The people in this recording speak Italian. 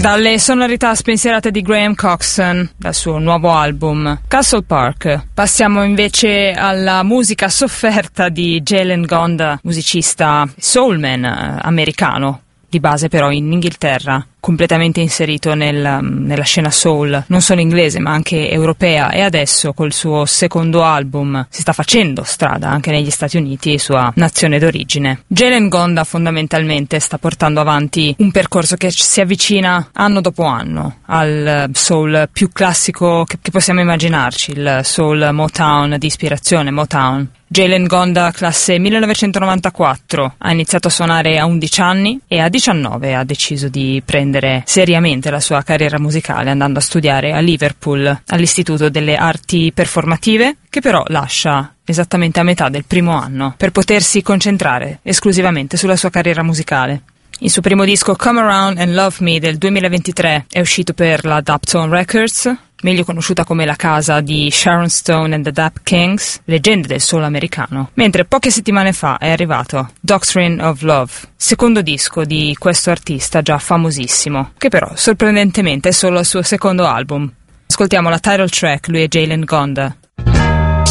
Dalle sonorità spensierate di Graham Coxon, dal suo nuovo album Castle Park, passiamo invece alla musica sofferta di Jalen Gonda, musicista soulman americano, di base però in Inghilterra, completamente inserito nella scena soul, non solo inglese ma anche europea, e adesso col suo secondo album si sta facendo strada anche negli Stati Uniti, sua nazione d'origine. Jalen Gonda fondamentalmente sta portando avanti un percorso che si avvicina anno dopo anno al soul più classico che possiamo immaginarci, il soul Motown di ispirazione Motown. Jalen Gonda, classe 1994, ha iniziato a suonare a 11 anni e a 19 ha deciso di prendere seriamente la sua carriera musicale andando a studiare a Liverpool all'Istituto delle Arti Performative, che però lascia esattamente a metà del primo anno per potersi concentrare esclusivamente sulla sua carriera musicale. Il suo primo disco Come Around and Love Me del 2023 è uscito per la Daptone Records, meglio conosciuta come la casa di Sharon Stone and the Dap Kings, leggende del soul americano, mentre poche settimane fa è arrivato Doctrine of Love, secondo disco di questo artista già famosissimo, che però sorprendentemente è solo il suo secondo album. Ascoltiamo la title track, lui è Jalen Gonda.